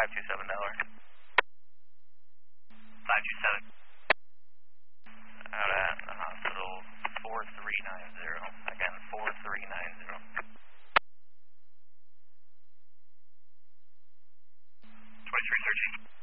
527 Delaware. 527. Out at the hospital 4390. Again, 4390. 23 searching.